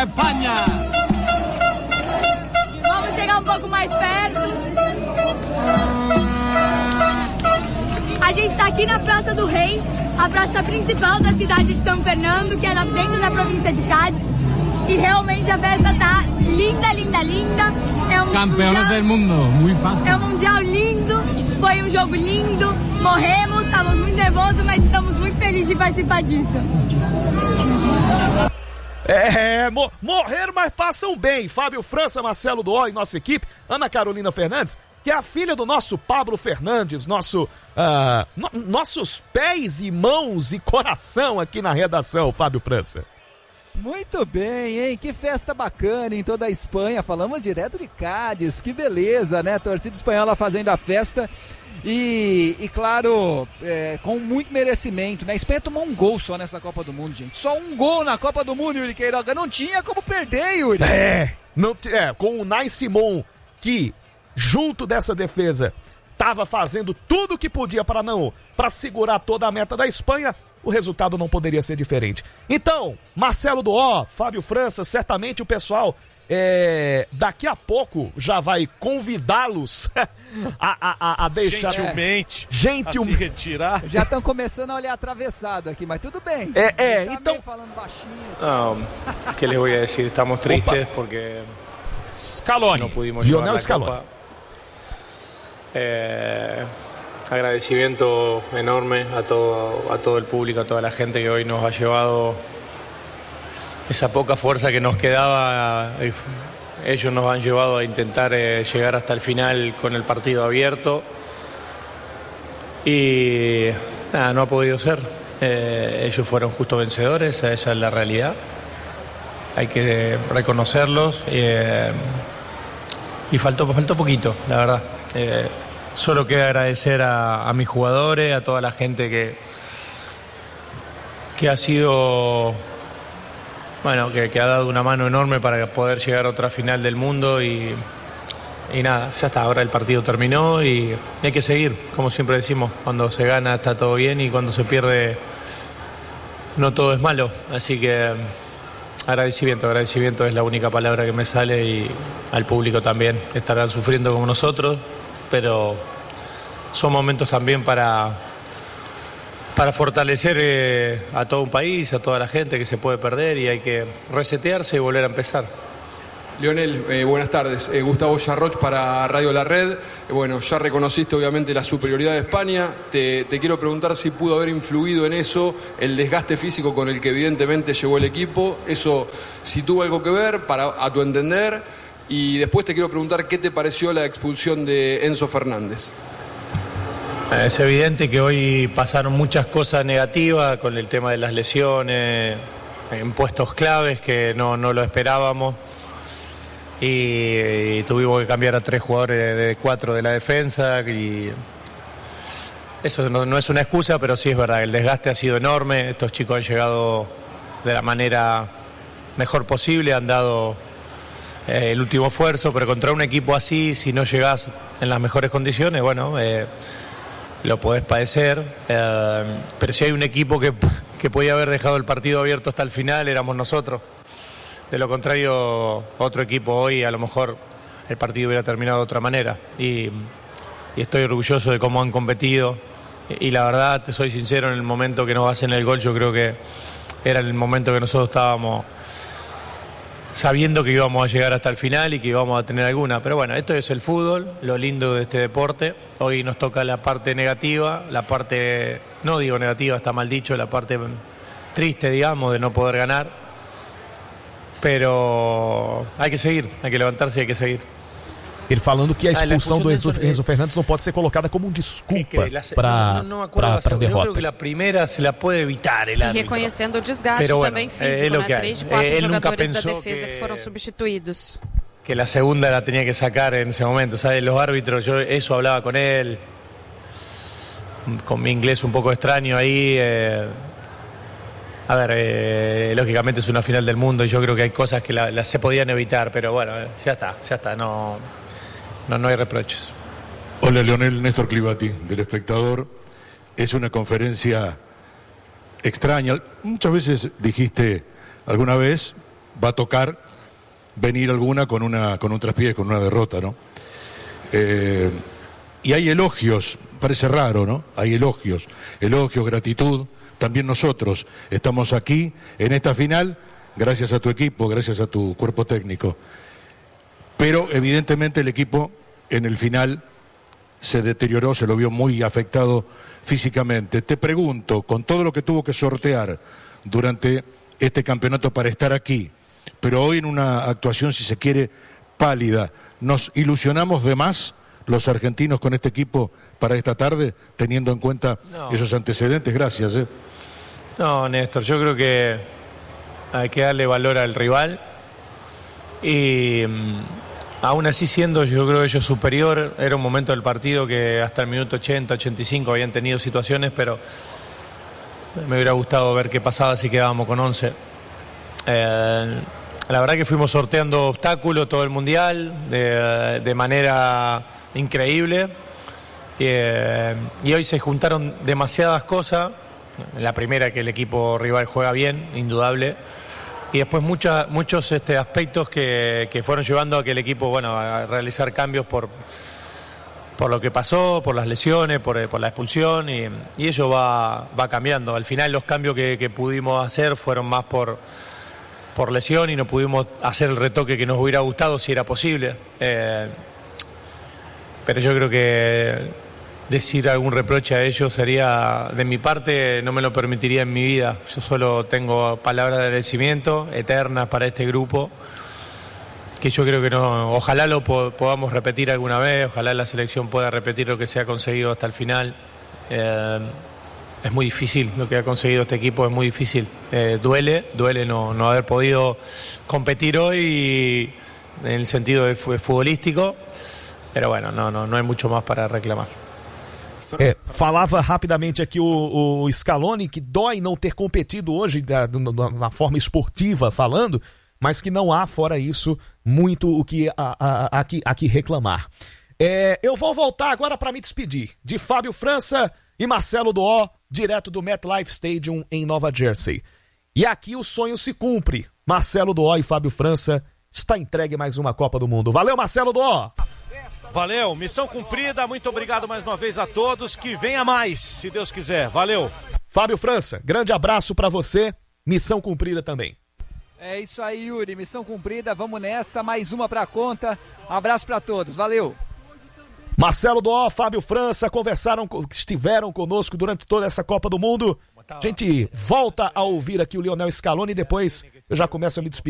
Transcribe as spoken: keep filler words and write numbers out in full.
¡Viva España! Vamos chegar um pouco mais perto. A gente está aqui na Praça do Rei, a praça principal da cidade de São Fernando, que é dentro da província de Cádiz. E realmente a festa tá linda, linda, linda. É um Campeones del mundo, muy fácil. É um mundial lindo, foi um jogo lindo. Morremos, estávamos muito nervosos, mas estamos muito felizes de participar disso. É, mo- morrer, mas passam bem. Fábio França, Marcelo Duó e nossa equipe, Ana Carolina Fernandes, que é a filha do nosso Pablo Fernandes, nosso, uh, no- nossos pés e mãos e coração aqui na redação, Fábio França. Muito bem, hein? Que festa bacana em toda a Espanha. Falamos direto de Cádiz, que beleza, né? Torcida espanhola fazendo a festa. E, e claro, é, com muito merecimento, né? A Espanha tomou um gol só nessa Copa do Mundo, gente. Só um gol na Copa do Mundo, Yuri Queiroga. Não tinha como perder, Yuri. É, não, é com o Nai Simon, que junto dessa defesa estava fazendo tudo o que podia para não, para segurar toda a meta da Espanha, o resultado não poderia ser diferente. Então, Marcelo Duó, Fábio França, certamente o pessoal é, daqui a pouco já vai convidá-los a, a, a, a deixar... Gentilmente, é, gentilmente. a se retirar. Já estão começando a olhar atravessado aqui, mas tudo bem. É, é Tá então... bem falando baixinho. No, ¿qué les voy a decir? Estamos tristes porque Scaloni. no pudimos llevar Lionel la Scaloni. copa. Eh, agradecimiento enorme a todo, a todo el público, a toda la gente que hoy nos ha llevado esa poca fuerza que nos quedaba. Ellos nos han llevado a intentar eh, llegar hasta el final con el partido abierto y nada, no ha podido ser. Eh, ellos fueron justo vencedores, esa es la realidad. Hay que reconocerlos eh, y faltó, faltó poquito, la verdad. Eh, solo queda agradecer a, a mis jugadores, a toda la gente que, que ha sido, bueno, que, que ha dado una mano enorme para poder llegar a otra final del mundo y, y nada, ya está, ahora el partido terminó y hay que seguir, como siempre decimos, cuando se gana está todo bien y cuando se pierde no todo es malo, así que agradecimiento, agradecimiento es la única palabra que me sale y al público también, estarán sufriendo como nosotros, pero son momentos también para, para fortalecer eh, a todo un país, a toda la gente que se puede perder y hay que resetearse y volver a empezar. Lionel, eh, buenas tardes. Eh, Gustavo Yarroch para Radio La Red. Eh, bueno, ya reconociste obviamente la superioridad de España. Te, te quiero preguntar si pudo haber influido en eso el desgaste físico con el que evidentemente llegó el equipo. Eso, si tuvo algo que ver, para, a tu entender. Y después te quiero preguntar qué te pareció la expulsión de Enzo Fernández. Es evidente que hoy pasaron muchas cosas negativas con el tema de las lesiones, en puestos claves que no, no lo esperábamos. Y, y tuvimos que cambiar a tres jugadores de, de cuatro de la defensa y eso no, no es una excusa, pero sí es verdad, el desgaste ha sido enorme, estos chicos han llegado de la manera mejor posible, han dado eh, el último esfuerzo, pero contra un equipo así, si no llegás en las mejores condiciones, bueno, eh, lo podés padecer, eh, pero si hay un equipo que, que podía haber dejado el partido abierto hasta el final, éramos nosotros. De lo contrario, otro equipo hoy a lo mejor el partido hubiera terminado de otra manera. Y, y estoy orgulloso de cómo han competido. Y, y la verdad, te soy sincero, en el momento que nos hacen el gol, yo creo que era el momento que nosotros estábamos sabiendo que íbamos a llegar hasta el final y que íbamos a tener alguna. Pero bueno, esto es el fútbol, lo lindo de este deporte. Hoy nos toca la parte negativa, la parte, no digo negativa, está mal dicho, la parte triste, digamos, de no poder ganar. Pero hay que seguir, hay que levantarse y hay que seguir. Ele falando que a expulsão ah, do Enzo, Enzo Fernandes não pode ser colocada como um desculpa para a derrota. Eu creo que a primeira se la puede evitar el árbitro. E reconhecendo o desgaste Pero, também bueno, físico, é né? Três de quatro jogadores da defesa que, que foram substituídos. Que la segunda la tenía que sacar en ese momento, ¿sabes? Los árbitros, yo eso hablaba con él, con mi inglés un poco extraño ahí. Eh, A ver, eh, lógicamente es una final del mundo y yo creo que hay cosas que las la se podían evitar, pero bueno, ya está, ya está, no, no, no hay reproches. Hola, Lionel, Néstor Clivati, del Espectador. Es una conferencia extraña. Muchas veces dijiste alguna vez va a tocar venir alguna con una con un traspié, con una derrota, ¿no? Eh, y hay elogios, parece raro, ¿no? Hay elogios, elogios, gratitud. También nosotros estamos aquí en esta final gracias a tu equipo, gracias a tu cuerpo técnico. Pero evidentemente el equipo en el final se deterioró, se lo vio muy afectado físicamente. Te pregunto, con todo lo que tuvo que sortear durante este campeonato para estar aquí, pero hoy en una actuación, si se quiere, pálida, ¿nos ilusionamos de más los argentinos con este equipo para esta tarde, teniendo en cuenta no. esos antecedentes? Gracias. ¿eh? No, Néstor, yo creo que hay que darle valor al rival y mmm, aún así siendo yo creo ellos superior, era un momento del partido que hasta el minuto ochenta, ochenta y cinco habían tenido situaciones, pero me hubiera gustado ver qué pasaba si quedábamos con once. Eh, la verdad que fuimos sorteando obstáculos todo el mundial de, de manera increíble y, eh, y hoy se juntaron demasiadas cosas. La primera, que el equipo rival juega bien, indudable, y después mucha, muchos este, aspectos que, que fueron llevando a que el equipo, bueno, a realizar cambios por, por lo que pasó, por las lesiones, por, por la expulsión, y, y ello va, va cambiando. Al final los cambios que, que pudimos hacer fueron más por, por lesión y no pudimos hacer el retoque que nos hubiera gustado si era posible. Eh, pero yo creo que decir algún reproche a ellos sería, de mi parte, no me lo permitiría en mi vida. Yo solo tengo palabras de agradecimiento eternas para este grupo, que yo creo que no, ojalá lo po- podamos repetir alguna vez, ojalá la selección pueda repetir lo que se ha conseguido hasta el final. Eh, es muy difícil lo que ha conseguido este equipo, es muy difícil. Eh, duele, duele no, no haber podido competir hoy en el sentido de f- futbolístico, pero bueno, no, no, no hay mucho más para reclamar. É, falava rapidamente aqui o, o Scaloni que dói não ter competido hoje da, da, na forma esportiva falando, mas que não há, fora isso, muito o que a, a, a, aqui, aqui reclamar. É, eu vou voltar agora para me despedir de Fábio França e Marcelo Doó, direto do MetLife Stadium em Nova Jersey. E aqui o sonho se cumpre. Marcelo Doó e Fábio França, está entregue mais uma Copa do Mundo. Valeu, Marcelo Doó! Valeu, missão cumprida, muito obrigado mais uma vez a todos, que venha mais, se Deus quiser, valeu. Fábio França, grande abraço pra você, missão cumprida também. É isso aí, Yuri, missão cumprida, vamos nessa, mais uma pra conta, abraço pra todos, valeu. Marcelo Doó, Fábio França, conversaram, estiveram conosco durante toda essa Copa do Mundo. A gente volta a ouvir aqui o Lionel Scaloni e depois eu já começo a me despedir.